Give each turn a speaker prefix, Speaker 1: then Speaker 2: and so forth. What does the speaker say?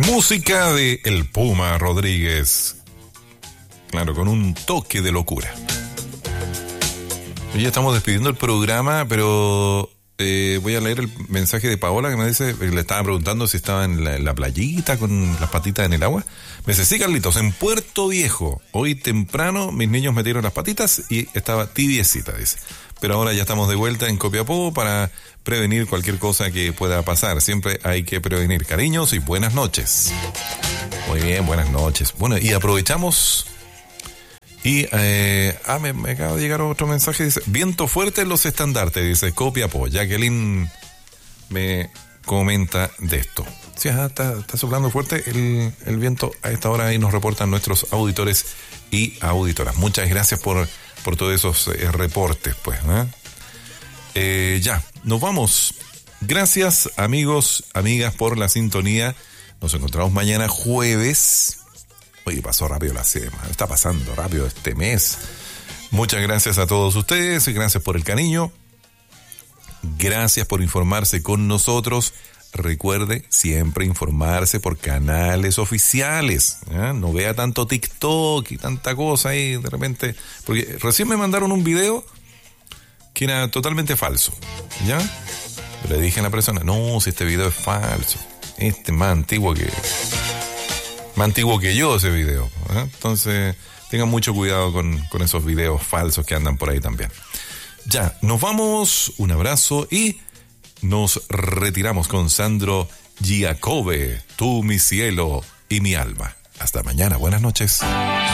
Speaker 1: Música de El Puma Rodríguez. Claro, con un toque de locura. Ya estamos despidiendo el programa, pero voy a leer el mensaje de Paola que me dice, le estaba preguntando si estaba en la playita con las patitas en el agua. Me dice, sí, Carlitos, en Puerto Viejo. Hoy temprano mis niños metieron las patitas y estaba tibiecita, dice. Pero ahora ya estamos de vuelta en Copiapó para prevenir cualquier cosa que pueda pasar. Siempre hay que prevenir. Cariños y buenas noches. Muy bien, buenas noches. Bueno, y aprovechamos... Y me acaba de llegar otro mensaje, dice, viento fuerte en los estandartes, dice Copiapó. Jacqueline me comenta de esto. Sí, está soplando fuerte el viento a esta hora y nos reportan nuestros auditores y auditoras. Muchas gracias por todos esos reportes, pues. Ya, nos vamos. Gracias, amigos, amigas, por la sintonía. Nos encontramos mañana jueves. Oye, pasó rápido la semana, está pasando rápido este mes. Muchas gracias a todos ustedes y gracias por el cariño. Gracias por informarse con nosotros. Recuerde siempre informarse por canales oficiales. ¿Ya? No vea tanto TikTok y tanta cosa ahí de repente. Porque recién me mandaron un video que era totalmente falso. ¿Ya? Le dije a la persona, no, si este video es falso. Este es más antiguo que yo ese video. ¿Eh? Entonces, tengan mucho cuidado con esos videos falsos que andan por ahí también. Ya, nos vamos, un abrazo y nos retiramos con Sandro Giacobbe, tú mi cielo y mi alma. Hasta mañana, buenas noches.